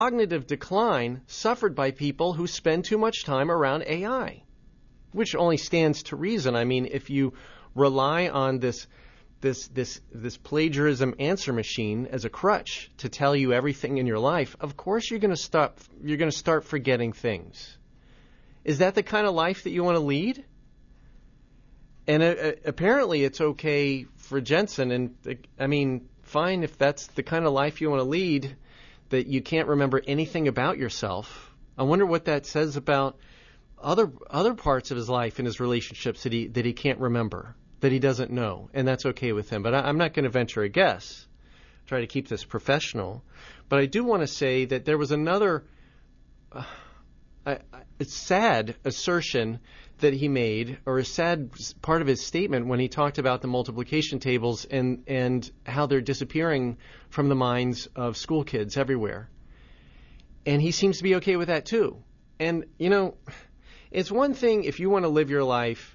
cognitive decline suffered by people who spend too much time around AI, which only stands to reason. I mean, if you rely on this plagiarism answer machine as a crutch to tell you everything in your life, of course you're going to start forgetting things. Is that the kind of life that you want to lead? And apparently it's okay for Jensen, and I mean, fine if that's the kind of life you want to lead, that you can't remember anything about yourself. I wonder what that says about other parts of his life and his relationships that he can't remember, that he doesn't know, and that's okay with him. But I'm not going to venture a guess. Try to keep this professional. But I do want to say that there was another sad assertion that he made, or a sad part of his statement when he talked about the multiplication tables and how they're disappearing from the minds of school kids everywhere. And he seems to be okay with that too. And, you know, it's one thing if you want to live your life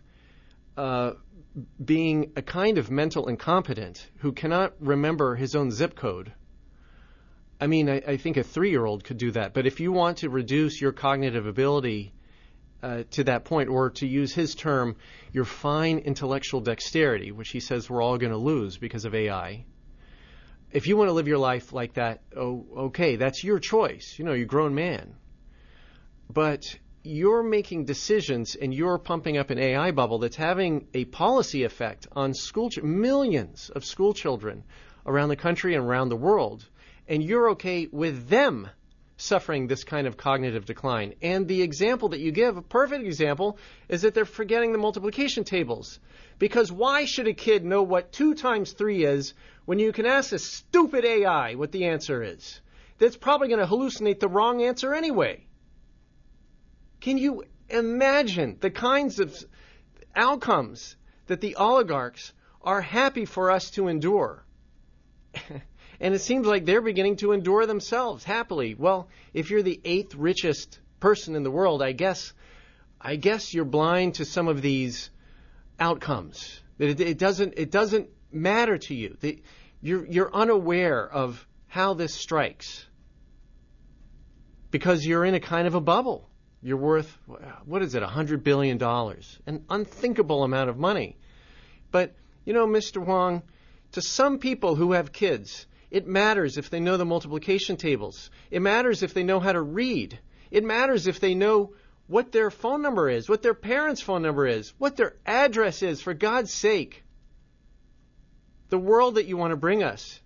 being a kind of mental incompetent who cannot remember his own zip code. I mean, I think a 3-year-old could do that. But if you want to reduce your cognitive ability to that point, or to use his term, your fine intellectual dexterity, which he says we're all going to lose because of AI. If you want to live your life like that, okay, that's your choice. You know, you're a grown man. But you're making decisions and you're pumping up an AI bubble that's having a policy effect on millions of school children around the country and around the world. And you're okay with them suffering this kind of cognitive decline. And the example that you give, a perfect example, is that they're forgetting the multiplication tables. Because why should a kid know what 2 times 3 is when you can ask a stupid AI what the answer is? That's probably going to hallucinate the wrong answer anyway. Can you imagine the kinds of outcomes that the oligarchs are happy for us to endure? And it seems like they're beginning to endure themselves happily. Well, if you're the 8th richest person in the world, I guess you're blind to some of these outcomes. It doesn't matter to you. You're unaware of how this strikes because you're in a kind of a bubble. You're worth, what is it, $100 billion, an unthinkable amount of money. But, you know, Mr. Huang, to some people who have kids, it matters if they know the multiplication tables. It matters if they know how to read. It matters if they know what their phone number is, what their parents' phone number is, what their address is, for God's sake. The world that you want to bring us,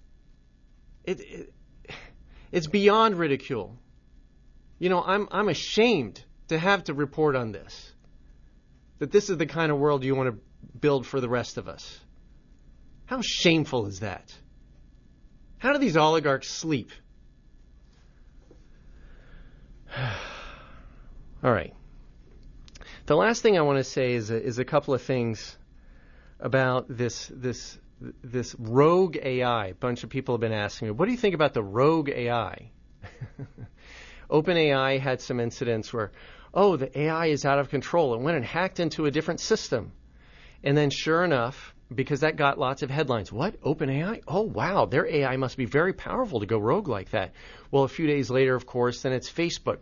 it's beyond ridicule. You know, I'm ashamed to have to report on this, that this is the kind of world you want to build for the rest of us. How shameful is that? How do these oligarchs sleep? All right. The last thing I want to say is a couple of things about this rogue AI. A bunch of people have been asking me, what do you think about the rogue AI? OpenAI had some incidents where, the AI is out of control. It went and hacked into a different system. And then sure enough, because that got lots of headlines. What? OpenAI? Oh, wow. Their AI must be very powerful to go rogue like that. Well, a few days later, of course, then it's Facebook.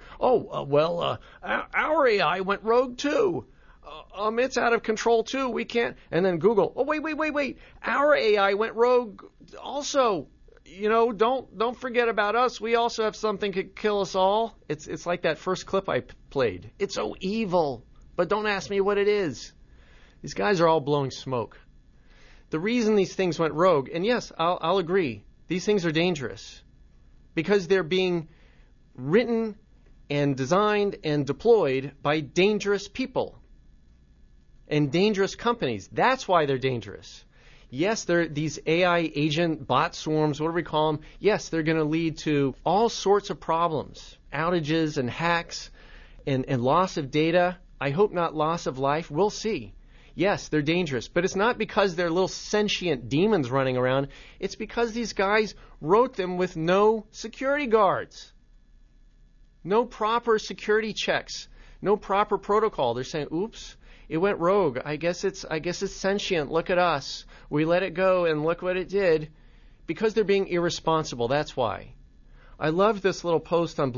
Our AI went rogue too. It's out of control too. We can't. And then Google. Oh, wait. Our AI went rogue also. You know, don't forget about us. We also have something that could kill us all. It's like that first clip I played. It's so evil, but don't ask me what it is. These guys are all blowing smoke. The reason these things went rogue, and yes, I'll agree, these things are dangerous because they're being written and designed and deployed by dangerous people and dangerous companies. That's why they're dangerous. Yes, these AI agent bot swarms, what do we call them? Yes, they're going to lead to all sorts of problems, outages and hacks and loss of data. I hope not loss of life. We'll see. Yes, they're dangerous, but it's not because they're little sentient demons running around. It's because these guys wrote them with no security guards, no proper security checks, no proper protocol. They're saying, oops, it went rogue. I guess it's sentient. Look at us. We let it go, and look what it did. Because they're being irresponsible, that's why. I love this little post on